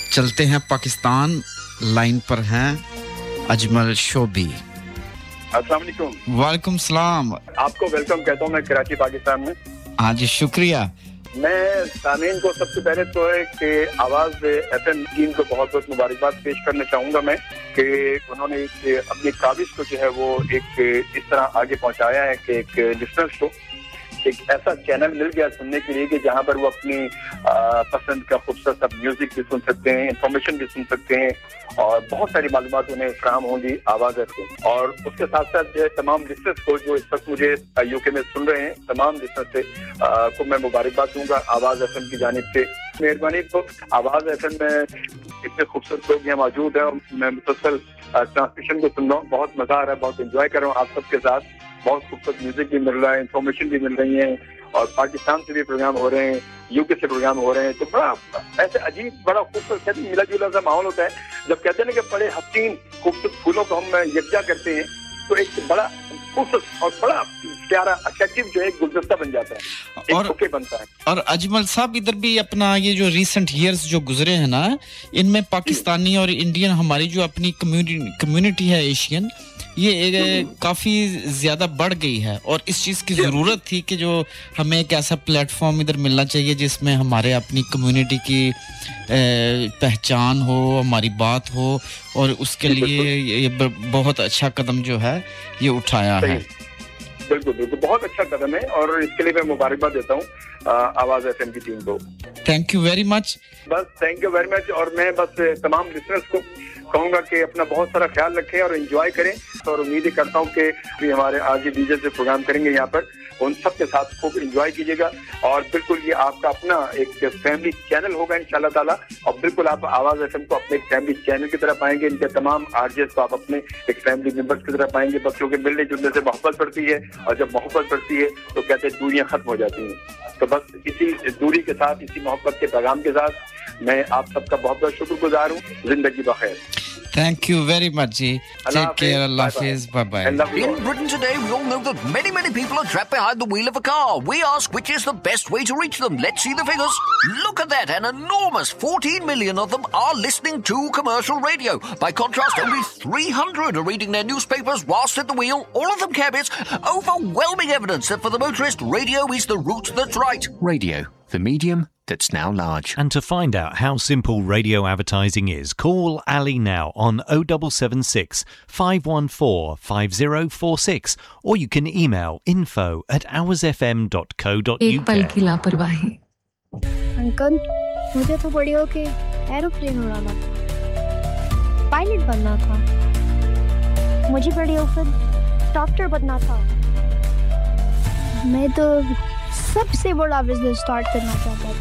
चलते हैं पाकिस्तान लाइन पर हैं अजमल शोबी अस्सलाम वालेकुम वालेकुम सलाम आपको वेलकम कहता हूं मैं कराची पाकिस्तान में हां जी शुक्रिया मैं सामीन को सबसे पहले तो है कि आवाज एफएम टीम को बहुत-बहुत मुबारकबाद पेश करना चाहूंगा मैं कि उन्होंने अपनी काबिज को जो है वो एक इस तरह आगे पहुंचाया है कि एक लिसनर्स को एक ऐसा चैनल मिल गया सुनने के लिए कि जहां पर वो अपनी पसंद का खूबसूरत सा म्यूजिक भी सुन सकते हैं इंफॉर्मेशन भी सुन सकते हैं और बहुत सारी मालूमात उन्हें फराहम होंगी आवाज एफएम और उसके साथ साथ जो है तमाम लिसनर्स को जो इस वक्त मुझे यूके में सुन रहे हैं तमाम लिसनर्स से को मैं मुबारकबाद दूंगा आवाज एफएम की जानिब से मेहरबानी तो आवाज एफएम में इतने खूबसूरत लोग यहाँ मौजूद हैं और मैं मुसलसल ट्रांसमिशन को सुन रहा हूँ बहुत मजा आ रहा है बहुत एंजॉय कर रहा हूँ आप सबके साथ बहुत खूबसूरत म्यूजिक भी मिल रहा है इन्फॉर्मेशन भी मिल रही है और पाकिस्तान से भी प्रोग्राम हो रहे हैं यूके से प्रोग्राम हो रहे हैं तो बड़ा ऐसे अजीब बड़ा खूबसूरत कहते हैं मिला जुला सा माहौल होता है जब कहते हैं ना कि बड़े हसीन खूबसूरत फूलों को हम यकजा करते हैं तो एक बड़ा खूबसूरत और बड़ा प्यारा अट्रैक्टिव जो है गुलदस्ता बन जाता है और ओके बनता है और अजमल साहब इधर भी अपना ये जो रीसेंट ईयर्स जो गुजरे हैं ना इनमें पाकिस्तानी और इंडियन हमारी जो अपनी कम्युनिटी है एशियन ये काफी ज्यादा बढ़ गई है और इस चीज की जरूरत थी कि जो हमें एक ऐसा प्लेटफॉर्म इधर मिलना चाहिए जिसमें हमारे अपनी कम्युनिटी की पहचान हो हमारी बात हो और उसके लिए ये बहुत अच्छा कदम जो है ये उठाया है बिल्कुल बिल्कुल बहुत अच्छा कदम है और इसके लिए मैं मुबारकबाद देता हूँ आवाज एफएम की टीम को थैंक यू वेरी मच बस थैंक यू वेरी मच और मैं बस तमाम लिसनर्स को कहूंगा कि अपना बहुत सारा ख्याल रखें और एंजॉय करें और उम्मीद करता हूं कि भी हमारे आज ही डीजे से प्रोग्राम करेंगे यहाँ पर उन सब के साथ खूब एंजॉय कीजिएगा और बिल्कुल ये आपका अपना एक फैमिली चैनल होगा इंशाल्लाह ताला और बिल्कुल आप आवाज एफएम को अपने एक फैमिली चैनल की तरह पाएंगे इनके तमाम आरजेस को आप अपने एक फैमिली मेंबर्स की तरह पाएंगे बच्चों के मिलने जुलने से मोहब्बत बढ़ती है और जब मोहब्बत बढ़ती है तो कहते हैं दूरियां खत्म हो जाती हैं तो बस इसी दूरी के साथ इसी मोहब्बत के पैगाम के साथ मैं आप सबका बहुत बहुत शुक्रगुजार हूँ जिंदगी बखैर Thank you very much, Ji. Take care. Allah Hafiz. Bye-bye. In Britain today, we all know that many people are trapped behind the wheel of a car. We ask which is the best way to reach them. Let's see the figures. Look at that. An enormous 14 million of them are listening to commercial radio. By contrast, only 300 are reading their newspapers whilst at the wheel. All of them cabbies. Overwhelming evidence that for the motorist, radio is the route that's right. Radio, the medium that's now large. And to find out how simple radio advertising is, call Ali now on 0776 514 5046 or you can email info@hoursfm.co.uk. एक पल की लापरवाही uncle मुझे तो बड़ी होके aeroplane उड़ाना था पायलट बनना था मुझे बड़ी होकर डॉक्टर बनना था मैं तो सबसे बड़ा बिजनेस स्टार्ट करना चाहता था